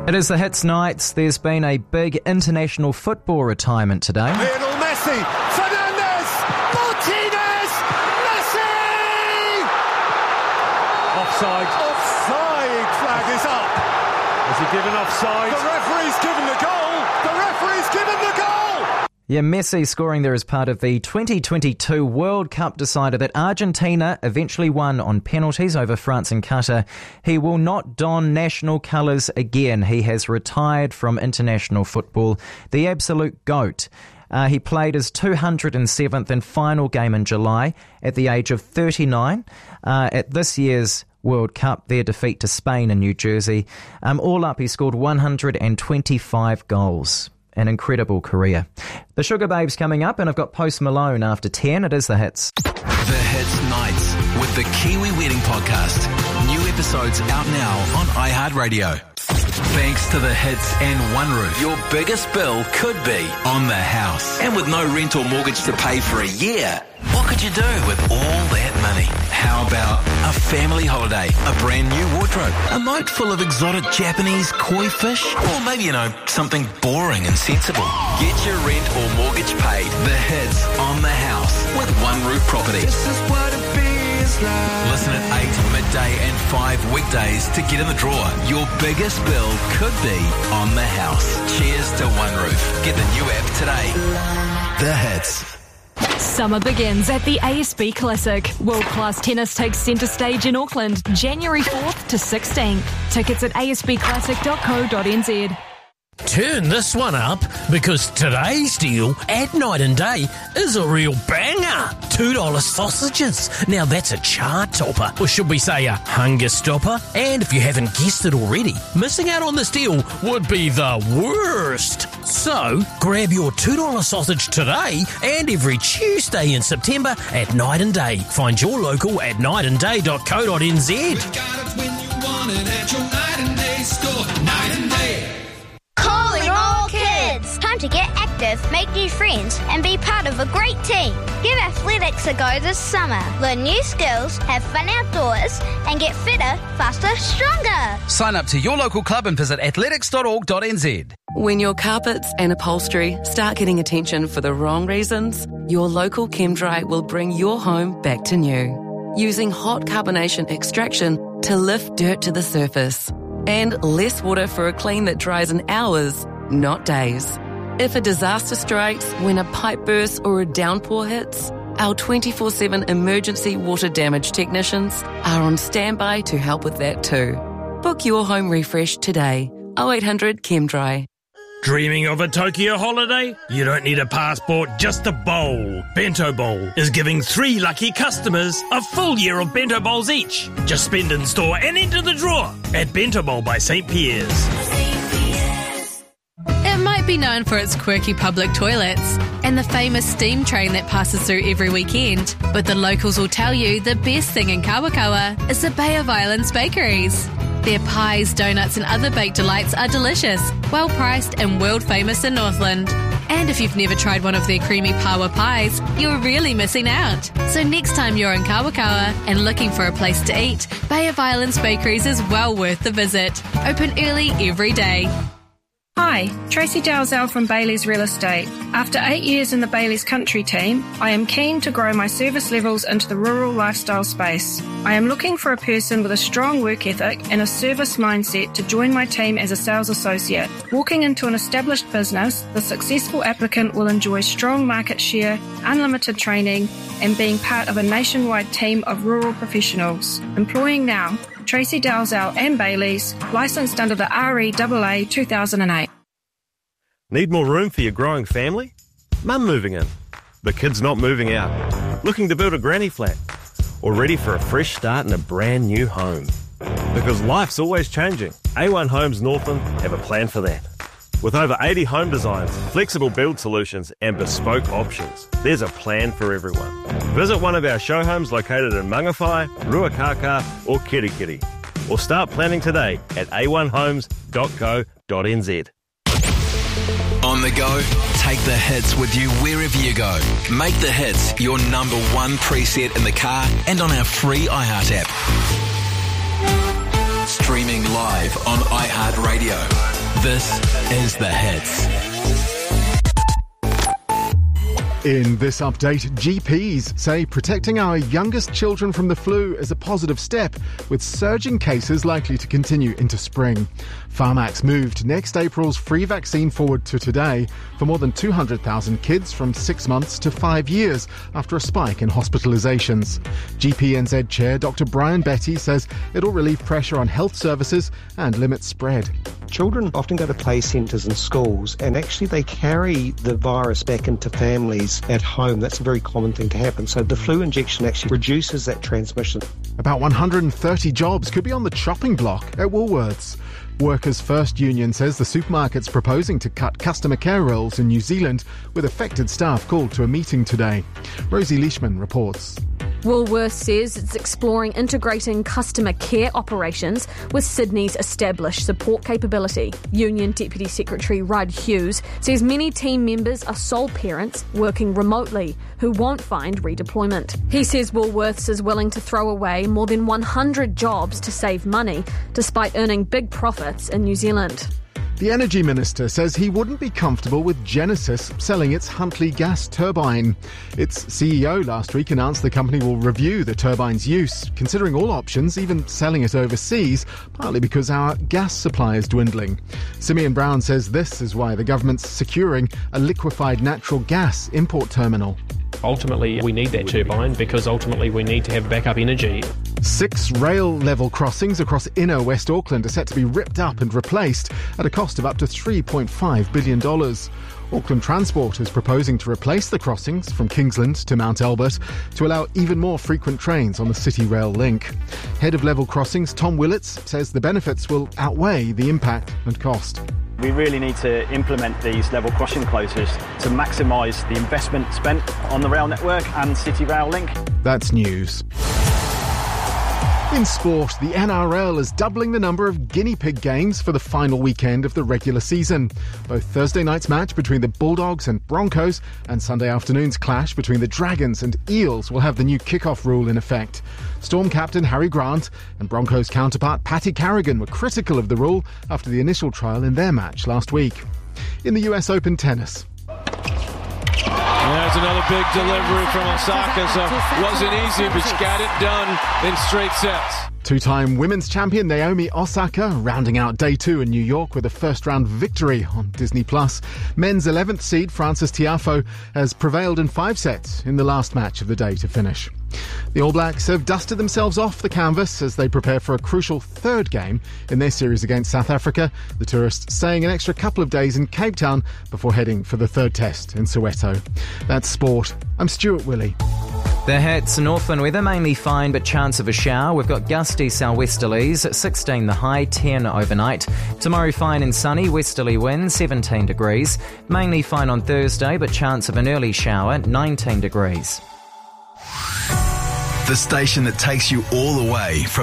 It is the Hits Nights. There's been a big international football retirement today. Lionel Messi, Fernandes, Martinez, Messi! Offside. Offside flag is up. Has he given offside? The referee's given the goal. The referee's given the goal. Yeah, Messi scoring there as part of the 2022 World Cup decided that Argentina eventually won on penalties over France and Qatar. He will not don national colours again. He has retired from international football. The absolute GOAT. He played his 207th and final game in July at the age of 39 at this year's World Cup, their defeat to Spain in New Jersey. All up, he scored 125 goals. An incredible career. The Sugar Babes coming up, and I've got Post Malone after 10. It is The Hits. The Hits Nights with the Kiwi Wedding Podcast. New episodes out now on iHeartRadio. Thanks to the Hits and OneRoof, your biggest bill could be on the house. And with no rent or mortgage to pay for a year, what could you do with all that money? How about a family holiday, a brand new wardrobe, a moat full of exotic Japanese koi fish, or maybe, something boring and sensible? Get your rent or mortgage paid. The Hits on the house with OneRoof Properties. This is what it feels like. Listen at 8 midday and 5 weekdays to get in the draw. Your biggest bill could be on the house. Cheers to OneRoof. Get the new app today. The Hits. Summer begins at the ASB Classic. World-class tennis takes centre stage in Auckland, January 4th to 16th. Tickets at asbclassic.co.nz. Turn this one up, because today's deal at Night and Day is a real banger. $2 sausages. Now that's a chart topper, or should we say a hunger stopper? And if you haven't guessed it already, missing out on this deal would be the worst. So grab your $2 sausage today and every Tuesday in September at Night and Day. Find your local at nightanday.co.nz. We got it when you want it at your Night and Day store. Night and Day. Calling all kids! Time to get active, make new friends, and be part of a great team. Give athletics a go this summer. Learn new skills, have fun outdoors, and get fitter, faster, stronger. Sign up to your local club and visit athletics.org.nz. When your carpets and upholstery start getting attention for the wrong reasons, your local ChemDry will bring your home back to new. Using hot carbonation extraction to lift dirt to the surface. And less water for a clean that dries in hours, not days. If a disaster strikes, when a pipe bursts or a downpour hits, our 24/7 emergency water damage technicians are on standby to help with that too. Book your home refresh today. 0800 ChemDry. Dreaming of a Tokyo holiday? You don't need a passport, just a bowl. Bento Bowl is giving 3 lucky customers a full year of Bento Bowls each. Just spend in store and enter the draw at Bento Bowl by St. Pierre's. It might be known for its quirky public toilets and the famous steam train that passes through every weekend, but the locals will tell you the best thing in Kawakawa is the Bay of Islands bakeries. Their pies, donuts and other baked delights are delicious, well priced and world famous in Northland. And if you've never tried one of their creamy pawa pies, you're really missing out. So next time you're in Kawakawa and looking for a place to eat, Bay of Islands Bakeries is well worth the visit. Open early every day. Hi, Tracy Dalzell from Bailey's Real Estate. After 8 years in the Bailey's Country team, I am keen to grow my service levels into the rural lifestyle space. I am looking for a person with a strong work ethic and a service mindset to join my team as a sales associate. Walking into an established business, the successful applicant will enjoy strong market share, unlimited training, and being part of a nationwide team of rural professionals. Employing now, Tracy Dalzell and Bailey's, licensed under the REAA 2008. Need more room for your growing family? Mum moving in. The kids not moving out. Looking to build a granny flat. Or ready for a fresh start in a brand new home. Because life's always changing. A1 Homes Northland have a plan for that. With over 80 home designs, flexible build solutions and bespoke options, there's a plan for everyone. Visit one of our show homes located in Mangawhai, Ruakaka or Kirikiri. Or start planning today at a1homes.co.nz. On the go, take the hits with you wherever you go. Make the hits your number one preset in the car and on our free iHeart app. Streaming live on iHeartRadio. This is The Hits. In this update, GPs say protecting our youngest children from the flu is a positive step, with surging cases likely to continue into spring. Pharmax moved next April's free vaccine forward to today for more than 200,000 kids from 6 months to 5 years after a spike in hospitalisations. GPNZ Chair Dr Brian Betty says it'll relieve pressure on health services and limit spread. Children often go to play centres and schools, and actually they carry the virus back into families at home. That's a very common thing to happen. So the flu injection actually reduces that transmission. About 130 jobs could be on the chopping block at Woolworths. Workers' First Union says the supermarket's proposing to cut customer care roles in New Zealand, with affected staff called to a meeting today. Rosie Leishman reports. Woolworths says it's exploring integrating customer care operations with Sydney's established support capability. Union Deputy Secretary Rudd Hughes says many team members are sole parents working remotely who won't find redeployment. He says Woolworths is willing to throw away more than 100 jobs to save money, despite earning big profits in New Zealand. The Energy Minister says he wouldn't be comfortable with Genesis selling its Huntly gas turbine. Its CEO last week announced the company will review the turbine's use, considering all options, even selling it overseas, partly because our gas supply is dwindling. Simeon Brown says this is why the government's securing a liquefied natural gas import terminal. Ultimately, we need that turbine because ultimately we need to have backup energy. 6 rail-level crossings across inner West Auckland are set to be ripped up and replaced at a cost of up to $3.5 billion. Auckland Transport is proposing to replace the crossings from Kingsland to Mount Albert to allow even more frequent trains on the City Rail link. Head of Level Crossings Tom Willits says the benefits will outweigh the impact and cost. We really need to implement these level crossing closures to maximise the investment spent on the rail network and City Rail link. That's news. In sport, the NRL is doubling the number of guinea pig games for the final weekend of the regular season. Both Thursday night's match between the Bulldogs and Broncos and Sunday afternoon's clash between the Dragons and Eels will have the new kick-off rule in effect. Storm captain Harry Grant and Broncos counterpart Paddy Carrigan were critical of the rule after the initial trial in their match last week. In the US Open tennis. There's another big delivery from Osaka, so it wasn't easy, but she got it done in straight sets. Two-time women's champion Naomi Osaka rounding out day 2 in New York with a first-round victory on Disney+. Men's 11th seed Francis Tiafoe has prevailed in 5 sets in the last match of the day to finish. The All Blacks have dusted themselves off the canvas as they prepare for a crucial 3rd game in their series against South Africa. The tourists staying an extra couple of days in Cape Town before heading for the 3rd test in Soweto. That's sport. I'm Stuart Willey. The Hits, Northland weather mainly fine but chance of a shower. We've got gusty southwesterlies, 16 the high, 10 overnight. Tomorrow fine and sunny, westerly wind, 17 degrees. Mainly fine on Thursday but chance of an early shower, 19 degrees. The station that takes you all the way from